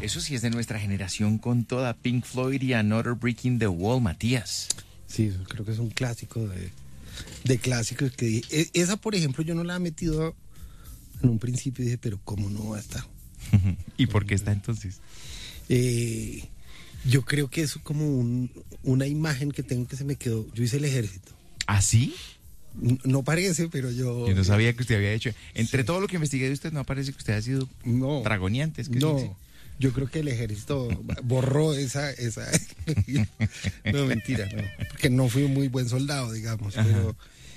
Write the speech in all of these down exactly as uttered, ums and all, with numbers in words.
eso sí es de nuestra generación con toda Pink Floyd y Another Brick in the Wall, Matías. Sí, creo que es un clásico de, de clásicos que e- esa, por ejemplo, yo no la he metido en un principio y dije, pero ¿cómo no va a estar? ¿Y por qué está entonces? Eh, yo creo que es como un, una imagen que tengo que se me quedó. Yo hice el ejército. ¿Ah, sí? N- No parece, pero yo... Yo no sabía que usted había hecho. Entre Sí. todo lo que investigué de usted, no parece que usted haya sido No, dragoniante. Es que no. sí. Yo creo que el ejército borró esa... esa no, mentira, no. Porque no fui un muy buen soldado, digamos. Ajá. Pero,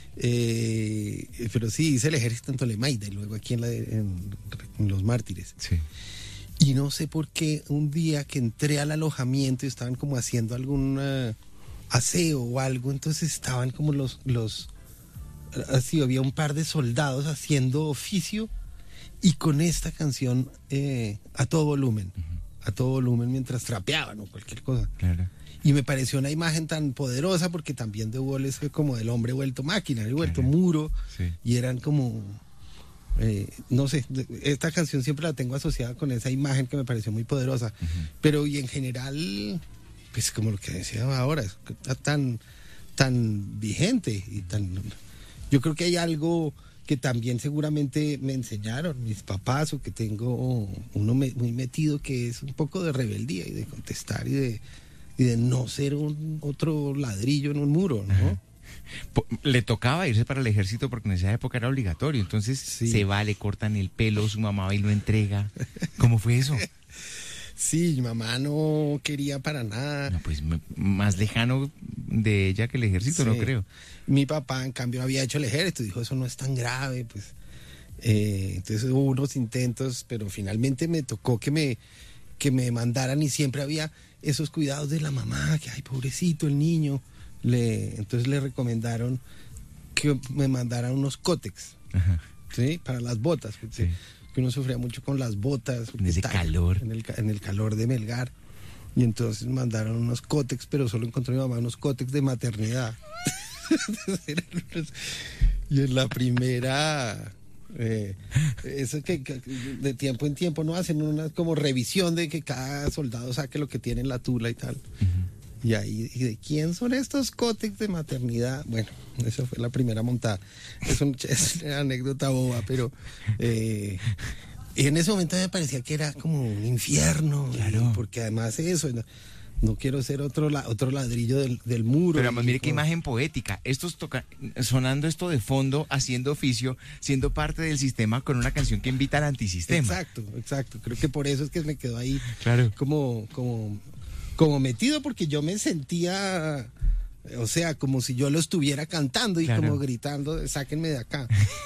eh, pero sí, hice el ejército en Tolemaida y luego aquí en, la, en, en Los Mártires. Sí. Y no sé por qué un día que entré al alojamiento y estaban como haciendo algún eh, aseo o algo, entonces estaban como los, los, así había un par de soldados haciendo oficio y con esta canción eh, a todo volumen, a todo volumen mientras trapeaban o cualquier cosa. Claro. Y me pareció una imagen tan poderosa porque también The Wall es como del hombre vuelto máquina, el vuelto Claro. muro, Sí. y eran como... Eh, no sé, esta canción siempre la tengo asociada con esa imagen que me pareció muy poderosa, Uh-huh. pero y en general, pues como lo que decía ahora, es que está tan, tan vigente y tan... Yo creo que hay algo que también seguramente me enseñaron mis papás o que tengo uno me- muy metido, que es un poco de rebeldía y de contestar y de, y de no ser un otro ladrillo en un muro, ¿no? Ajá. Po- Le tocaba irse para el ejército porque en esa época era obligatorio. Entonces Sí. se va, le cortan el pelo, su mamá va y lo entrega. ¿Cómo fue eso? Sí, mi mamá no quería para nada. No, pues m- más lejano de ella que el ejército, no Sí. creo. Mi papá, en cambio, había hecho el ejército, dijo, eso no es tan grave, pues. Eh, entonces hubo unos intentos, pero finalmente me tocó que me, que me mandaran y siempre había esos cuidados de la mamá, que, ay, pobrecito el niño. Le, entonces le recomendaron que me mandaran unos cótex, Ajá. ¿sí? Para las botas, porque Sí. que uno sufría mucho con las botas. porque ese tal, calor. En el, ca- en el calor de Melgar. Y entonces mandaron unos cótex, pero solo encontró mi mamá unos cótex de maternidad. Eran unos- y en la primera, eh, eso que, que de tiempo en tiempo no hacen una como revisión de que cada soldado saque lo que tiene en la tula y tal. Y ahí, ¿y de quién son estos cótex de maternidad? Bueno, esa fue la primera montada. Es, un, es una anécdota boba, pero eh, en ese momento me parecía que era como un infierno. Claro. y porque además eso, no, no quiero ser otro, la- otro ladrillo del, del muro. Pero además, y mire qué todo. imagen poética. Estos toca sonando esto de fondo, haciendo oficio, siendo parte del sistema con una canción que invita al antisistema. Exacto, exacto. Creo que por eso es que me quedó ahí Claro. como, como, como metido, porque yo me sentía, o sea, como si yo lo estuviera cantando y Claro. como gritando, sáquenme de acá.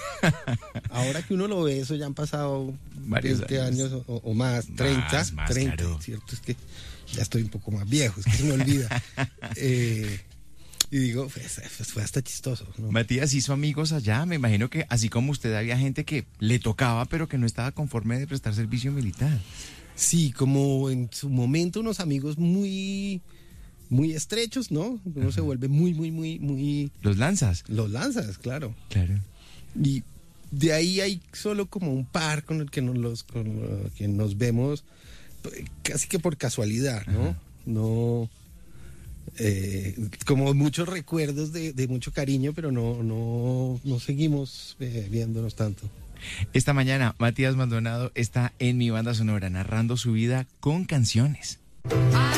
Ahora que uno lo ve, eso ya han pasado Varios veinte años. años, o, o más, treinta, Más, más, treinta, claro. ¿cierto? Es que ya estoy un poco más viejo, es que se me olvida. Eh, y digo, fue, fue hasta chistoso, ¿no? Matías hizo amigos allá. Me imagino que así como usted había gente que le tocaba, pero que no estaba conforme de prestar servicio militar. Sí, como en su momento unos amigos muy, muy estrechos, ¿no? Uno se vuelve muy, muy, muy, muy... Los lanzas. Los lanzas, claro. Claro. Y de ahí hay solo como un par con el que nos, los, con lo que nos vemos pues, casi que por casualidad, ¿no? Ajá. No... eh, como muchos recuerdos de, de mucho cariño, pero no, no, no seguimos eh, viéndonos tanto. Esta mañana, Matías Maldonado está en Mi Banda Sonora, narrando su vida con canciones.